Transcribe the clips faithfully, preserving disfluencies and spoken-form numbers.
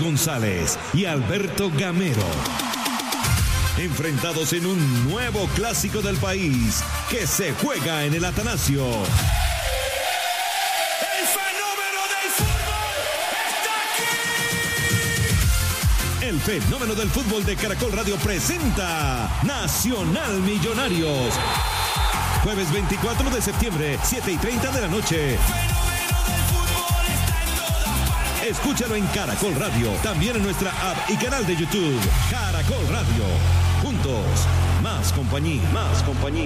González y Alberto Gamero. Enfrentados en un nuevo clásico del país que se juega en el Atanasio. ¡El fenómeno del fútbol está aquí! El fenómeno del fútbol de Caracol Radio presenta Nacional Millonarios. Jueves veinticuatro de septiembre, siete y treinta de la noche. Escúchalo en Caracol Radio, también en nuestra app y canal de YouTube. Caracol Radio. Juntos, más compañía, más compañía.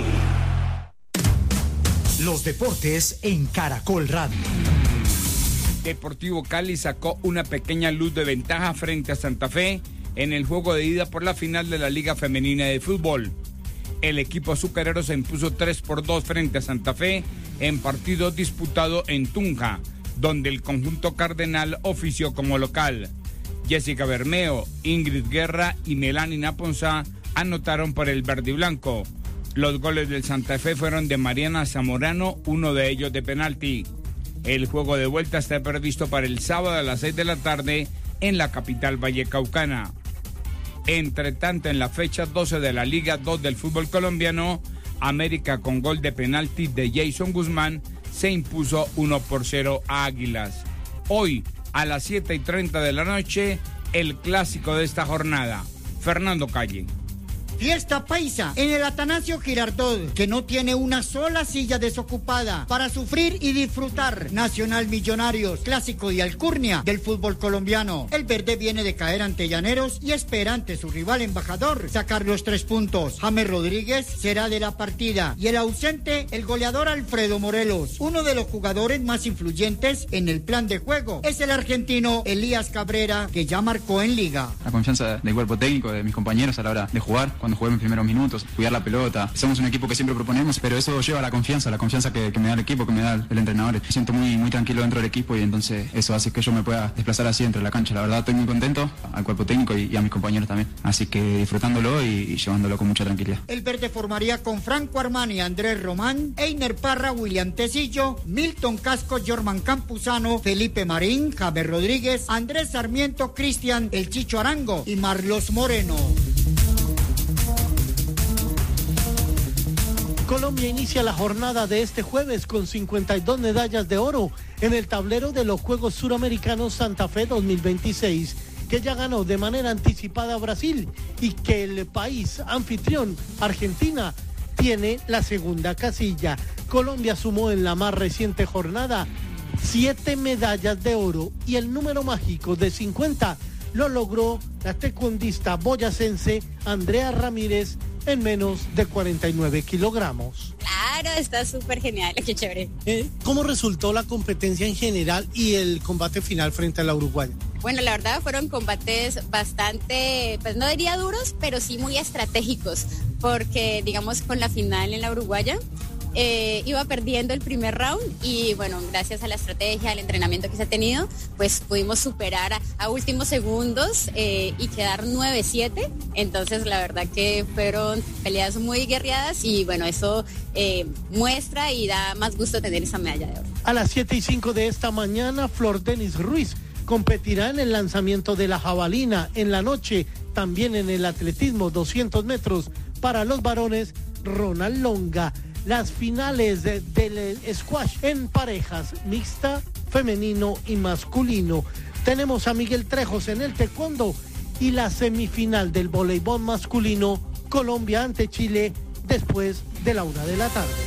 Los deportes en Caracol Radio. Deportivo Cali sacó una pequeña luz de ventaja frente a Santa Fe en el juego de ida por la final de la Liga Femenina de Fútbol. El equipo azucarero se impuso tres por dos frente a Santa Fe en partido disputado en Tunja, donde el conjunto cardenal ofició como local. Jessica Bermeo, Ingrid Guerra y Melanie Naponza anotaron por el verde y blanco. Los goles del Santa Fe fueron de Mariana Zamorano, uno de ellos de penalti. El juego de vuelta está previsto para el sábado a las seis de la tarde en la capital vallecaucana. Entre tanto, en la fecha doce de la Liga dos del fútbol colombiano, América con gol de penalti de Jason Guzmán se impuso uno por cero a Águilas. Hoy, a las siete y treinta de la noche, el clásico de esta jornada. Fernando Calle. Fiesta paisa en el Atanasio Girardot, que no tiene una sola silla desocupada para sufrir y disfrutar. Nacional Millonarios, clásico de alcurnia del fútbol colombiano. El verde viene de caer ante Llaneros y espera ante su rival embajador sacar los tres puntos. James Rodríguez será de la partida y el ausente, el goleador Alfredo Morelos. Uno de los jugadores más influyentes en el plan de juego es el argentino Elías Cabrera, que ya marcó en Liga. La confianza del cuerpo técnico, de mis compañeros a la hora de jugar, cuando jugué mis primeros minutos, cuidar la pelota. Somos un equipo que siempre proponemos, pero eso lleva a la confianza, la confianza que, que me da el equipo, que me da el entrenador. Me siento muy, muy tranquilo dentro del equipo y entonces eso hace que yo me pueda desplazar así entre la cancha. La verdad estoy muy contento, al cuerpo técnico y, y a mis compañeros también. Así que disfrutándolo y, y llevándolo con mucha tranquilidad. El verde formaría con Franco Armani, Andrés Román, Einer Parra, William Tecillo, Milton Casco, Jorman Campuzano, Felipe Marín, James Rodríguez, Andrés Sarmiento, Cristian El Chicho Arango y Marlos Moreno. Colombia inicia la jornada de este jueves con cincuenta y dos medallas de oro en el tablero de los Juegos Suramericanos Santa Fe dos mil veintiséis, que ya ganó de manera anticipada a Brasil y que el país anfitrión, Argentina, tiene la segunda casilla. Colombia sumó en la más reciente jornada siete medallas de oro y el número mágico de cincuenta lo logró la taekwondista boyacense Andrea Ramírez en menos de cuarenta y nueve kilogramos. Claro, está súper genial, qué chévere. Eh, ¿Cómo resultó la competencia en general y el combate final frente a la uruguaya? Bueno, la verdad fueron combates bastante, pues no diría duros, pero sí muy estratégicos, porque digamos con la final en la uruguaya, Eh, iba perdiendo el primer round y bueno, gracias a la estrategia, al entrenamiento que se ha tenido, pues pudimos superar a, a últimos segundos eh, y quedar nueve siete. Entonces la verdad que fueron peleas muy guerreadas y bueno, eso eh, muestra y da más gusto tener esa medalla de oro. A las siete y cinco de esta mañana, Flor Denis Ruiz competirá en el lanzamiento de la jabalina. En la noche, también en el atletismo doscientos metros para los varones, Ronald Longa. Las finales de, del squash en parejas mixta, femenino y masculino. Tenemos a Miguel Trejos en el taekwondo y la semifinal del voleibol masculino, Colombia ante Chile, después de la una de la tarde.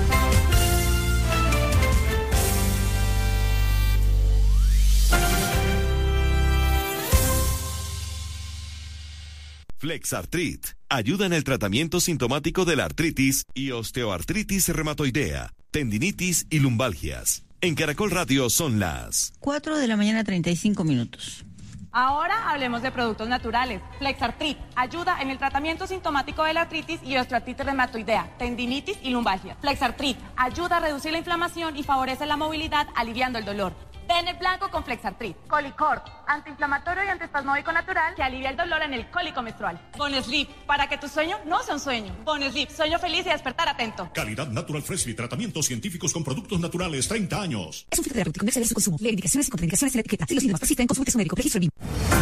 Flexartrit ayuda en el tratamiento sintomático de la artritis y osteoartritis reumatoidea, tendinitis y lumbalgias. En Caracol Radio son las cuatro de la mañana, treinta y cinco minutos. Ahora hablemos de productos naturales. Flexartrit ayuda en el tratamiento sintomático de la artritis y osteoartritis reumatoidea, tendinitis y lumbalgia. Flexartrit ayuda a reducir la inflamación y favorece la movilidad, aliviando el dolor. Pene blanco con Flexartrit. Colicort, antiinflamatorio y antiespasmódico natural que alivia el dolor en el cólico menstrual. Bonesleep, para que tu sueño no sea un sueño. Bonesleep, sueño feliz y despertar atento. Calidad Natural Freshly, tratamientos científicos con productos naturales, treinta años. Es un filtro terapéutico, no exceder su consumo. Leer indicaciones y contraindicaciones en la etiqueta. Si los síntomas persisten, consulte su médico. Registro B I M.